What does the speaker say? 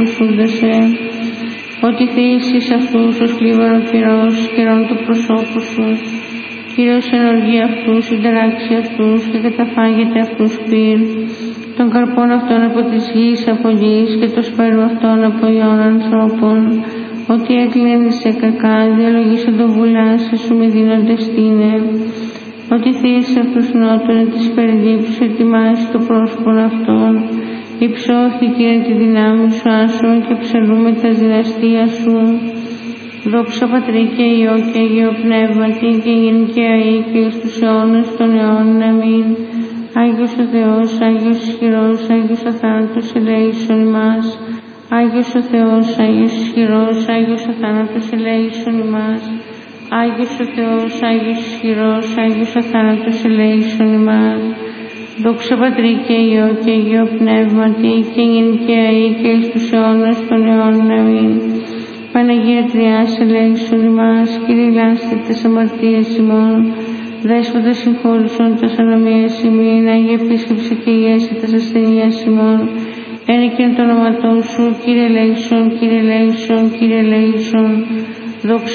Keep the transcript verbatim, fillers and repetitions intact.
Σούντασε, ότι θεήσεις αυτούς ως κλίβαρο καιρός, καιρών του προσώπου σου. Κύριος ενεργεί αυτούς, συνταράξει αυτούς και καταφάγεται αυτούς πυρ, των καρπών αυτών από της γης, από γης και το σπέρμα αυτών από ιών ανθρώπων, ότι έκλεινε σε κακά, διαλογήσαντο βουλάσαι σου με δίνοντες τίνε, ότι θεήσεις αυτούς νότων της περιδίψου ετοιμάσει το πρόσωπον αυτών, υψώθη Κύριε τη δυνάμει σου άσον και ψαλούμε τα δυναστεία σου. Δόξα Πατρί και Υιό και Αγίο Πνεύματι και γίνει και αεί και εις τους αιώνες των αιώνων. Αμήν. Άγιος ο Θεός, Άγιος ισχυρός, Άγιος αθάνατος ελέησον ημάς. Άγιος ο Θεός, Άγιος ισχυρός, Άγιος αθάνατος ελέησον ημάς. Άγιος ο Θεός, Άγιος ισχυρός, Άγιος αθάνατος ελέησον ημάς. Δόξα Πατρί και Υιό και Αγίο Πνεύματι και γίνει και αεί και εις τους αιώνες των αιώνων. Αμήν. Παναγία Τριάς ελέησον ημάς, Κύριε λάστε τες αμαρτίες ημών, Δέσποτα συγχώρησον τες ανομίες ημών, Άγιε Επίσκεψε και Ιέσε τες ασθενείας ημών, ένικεν το όνοματό σου, Κύριε ελέησον, Κύριε ελέησον, Κύριε ελέησον. Δόξα